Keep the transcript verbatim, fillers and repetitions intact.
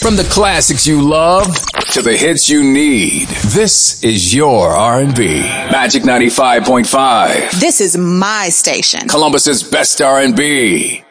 From the classics you love to the hits you need, this is your R and B. Magic ninety-five point five. This is my station. Columbus's best R and B.